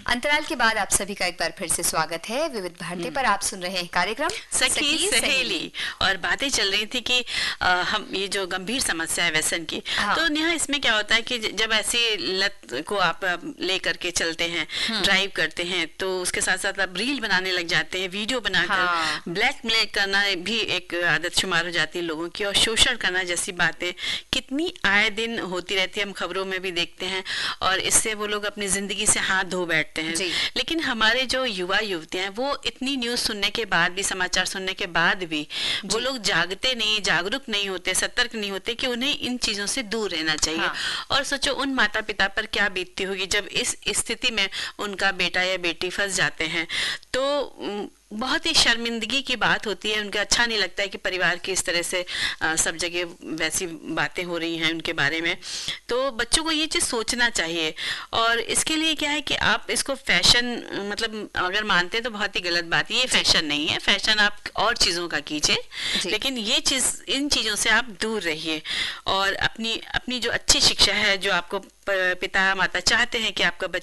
अंतराल के बाद आप सभी का एक बार फिर से स्वागत है। विविध भारती पर आप सुन रहे हैं कार्यक्रम सखी सहेली और बातें चल रही थी कि हम ये जो गंभीर समस्या है व्यसन की, तो नेहा इसमें क्या होता है कि जब ऐसी लत को आप लेकर के चलते हैं, ड्राइव करते हैं, तो उसके साथ साथ आप रील बनाने लग जाते हैं, वीडियो बनाकर ब्लैकमेल करना भी एक आदत शुमार हो जाती है लोगों की, और शोषण करना जैसी बातें कितनी आए दिन होती रहती है, हम खबरों में भी देखते हैं, और इससे वो लोग अपनी जिंदगी से हाथ धो बैठते हैं। लेकिन हमारे जो युवा युवतियां हैं वो इतनी न्यूज सुनने के बाद भी, समाचार सुनने के बाद भी वो लोग जागते नहीं, जागरूक नहीं होते, सतर्क नहीं होते कि उन्हें इन चीजों से दूर रहना चाहिए। और सोचो उन माता पिता पर क्या बीतती होगी जब इस स्थिति में उनका बेटा या बेटी फंस जाते हैं। तो बहुत ही शर्मिंदगी की बात होती है, उनका अच्छा नहीं लगता है कि परिवार की इस तरह से सब जगह वैसी बातें हो रही हैं उनके बारे में। तो बच्चों को ये चीज़ सोचना चाहिए, और इसके लिए क्या है कि आप इसको फैशन मतलब अगर मानते हैं तो बहुत ही गलत बात है, ये फैशन नहीं है, फैशन आप और चीज़ों का कीजिए, लेकिन ये चीज़, इन चीज़ों से आप दूर रहिए, और अपनी जो अच्छी शिक्षा है, जो आपको पिता माता चाहते हैं कि आपका